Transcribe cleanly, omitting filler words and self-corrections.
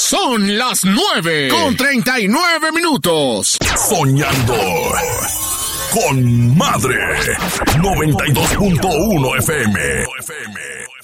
Son las 9:39. Soñando con Madre. 92.1 FM.